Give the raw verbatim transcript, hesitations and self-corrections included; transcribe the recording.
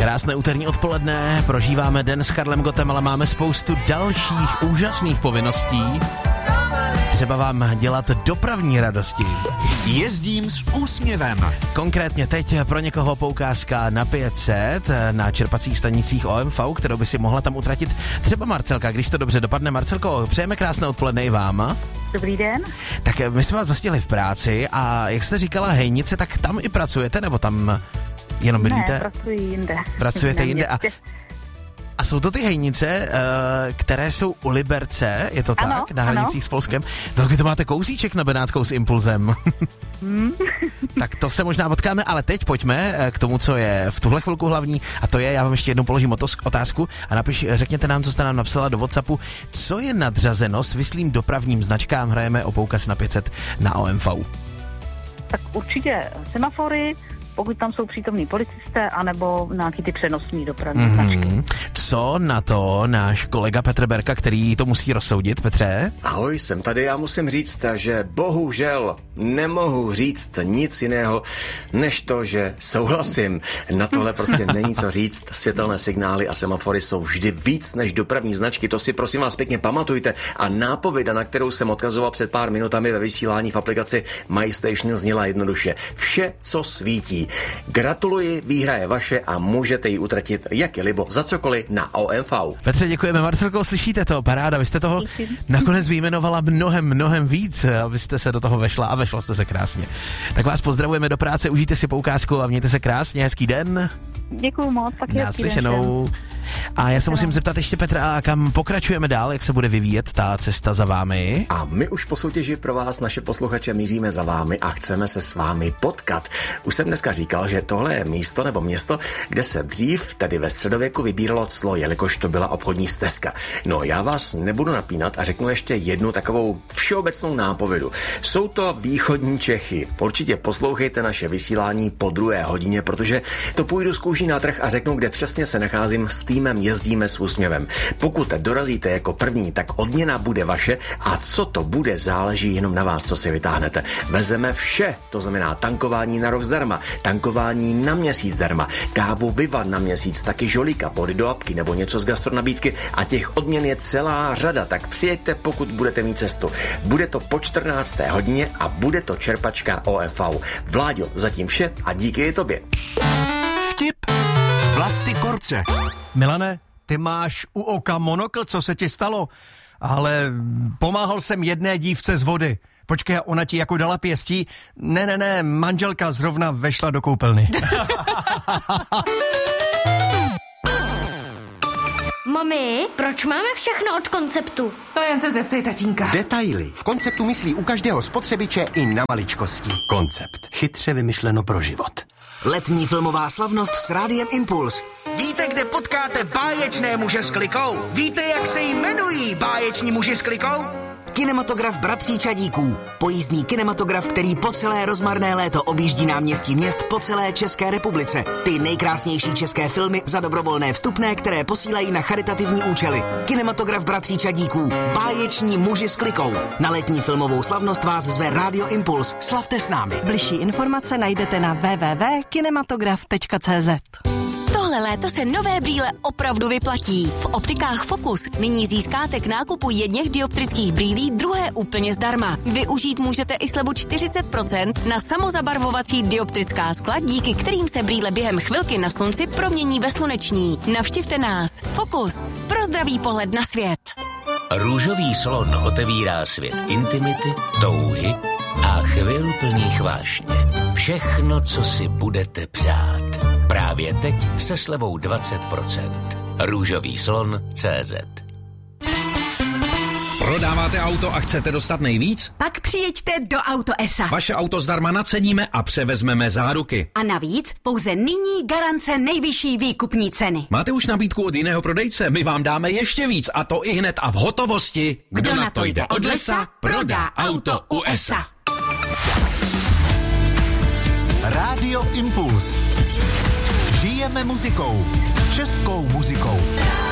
Krásné úterní odpoledne, prožíváme den s Karlem Gottem, ale máme spoustu dalších úžasných povinností. Třeba vám dělat dopravní radosti. Jezdím s úsměvem. Konkrétně teď pro někoho poukázka na pět set na čerpacích stanicích O M V, kterou by si mohla tam utratit třeba Marcelka, když to dobře dopadne. Marcelko, přejeme krásné odpoledne i vám. Dobrý den. Tak my jsme vás zastihli v práci a jak jste říkala Hejnice, tak tam i pracujete, nebo tam jenom bydlíte? Ne, pracuji jinde. Pracujete jinde a... A jsou to ty Hejnice, které jsou u Liberce, je to ano, tak, na hranicích ano. s Polskem. Tak vy to máte kousíček na Benátskou s Impulzem. Hmm. Tak to se možná potkáme, ale teď pojďme k tomu, co je v tuhle chvilku hlavní, a to je, já vám ještě jednou položím otázku a napiš, řekněte nám, co jste nám napsala do WhatsAppu, co je nadřazeno svislým dopravním značkám, hrajeme o poukaz na pět set na O M V. Tak určitě semafory, pokud tam jsou přítomní policisté, anebo nějaký ty přenosní dopravní Mm-hmm. značky. Co na to náš kolega Petr Berka, který to musí rozsoudit? Petře? Ahoj, jsem tady, já musím říct, že bohužel nemohu říct nic jiného, než to, že souhlasím. Na tohle prostě není co říct. Světelné signály a semafory jsou vždy víc než dopravní značky. To si prosím vás pěkně pamatujte. A nápověda, na kterou jsem odkazoval před pár minutami ve vysílání v aplikaci MyStation, zněla jednoduše. Vše, co svítí. Gratuluji, výhra je vaše a můžete ji utratit jak je libo za cokoliv na O M V. Petře, děkujeme. Marcelko, slyšíte to? Paráda. Vy jste toho nakonec vyjmenovala mnohem, mnohem víc, abyste se do toho vešla a vešla jste se krásně. Tak vás pozdravujeme do práce, užijte si poukázku a mějte se krásně, hezký den. Děkuju moc, taky hezký den. Naslyšenou. A já se musím zeptat ještě Petra, kam pokračujeme dál, jak se bude vyvíjet ta cesta za vámi? A my už po soutěži pro vás, naše posluchače, míříme za vámi a chceme se s vámi potkat. Už jsem dneska říkal, že tohle je místo nebo město, kde se dřív, tedy ve středověku, vybíralo clo, jelikož to byla obchodní stezka. No, já vás nebudu napínat a řeknu ještě jednu takovou všeobecnou nápovědu. Jsou to východní Čechy. Určitě poslouchejte naše vysílání po druhé hodině, protože to půjdu z kůží na trh a řeknu, kde přesně se nacházím. S týmem Jezdíme s úsměvem. Pokud dorazíte jako první, tak odměna bude vaše a co to bude, záleží jenom na vás, co si vytáhnete. Vezeme vše, to znamená tankování na rok zdarma, tankování na měsíc zdarma, kávu Viva na měsíc, taky žolíka, body do apky nebo něco z gastronabídky a těch odměn je celá řada, tak přijeďte, pokud budete mít cestu. Bude to po čtrnácté hodině a bude to čerpačka O M V. Vláďo, zatím vše a díky i tobě. Vtip Vlasty Korce. Milane, ty máš u oka monokl, co se ti stalo? Ale pomáhal jsem jedné dívce z vody. Počkej, ona ti jako dala pěstí? Ne, ne, ne, manželka zrovna vešla do koupelny. Mami, proč máme všechno od Konceptu? To jen se zeptej tatínka. Detaily. V Konceptu myslí u každého spotřebiče i na maličkosti. Koncept. Chytře vymyšleno pro život. Letní filmová slavnost s Rádiem Impuls. Víte, kde potkáte báječné muže s klikou? Víte, jak se jmenují báječní muži s klikou? Kinematograf Bratří Čadíků. Pojízdný kinematograf, který po celé rozmarné léto objíždí náměstí měst po celé České republice. Ty nejkrásnější české filmy za dobrovolné vstupné, které posílají na charitativní účely. Kinematograf Bratří Čadíků. Báječní muži s klikou. Na letní filmovou slavnost vás zve Rádio Impuls. Slavte s námi. Bližší informace najdete na w w w tečka kinematograf tečka c z. Tohle léto se nové brýle opravdu vyplatí. V optikách Focus nyní získáte k nákupu jedněch dioptrických brýlí druhé úplně zdarma. Využít můžete i slevu čtyřicet procent na samozabarvovací dioptrická skla, díky kterým se brýle během chvilky na slunci promění ve sluneční. Navštivte nás. Focus. Pro zdravý pohled na svět. Růžový slon otevírá svět intimity, touhy a chvil plných vášně. Všechno, co si budete přát. Právě teď se slevou dvacet procent. Růžový slon tečka cé zet. Prodáváte auto a chcete dostat nejvíc? Pak přijeďte do Auto es a. Vaše auto zdarma naceníme a převezmeme záruky. A navíc pouze nyní garance nejvyšší výkupní ceny. Máte už nabídku od jiného prodejce? My vám dáme ještě víc a to i hned a v hotovosti. Kdo, Kdo na to jde od lesa, prodá auto u es a. Rádio Impuls. Žijeme muzikou. Českou muzikou.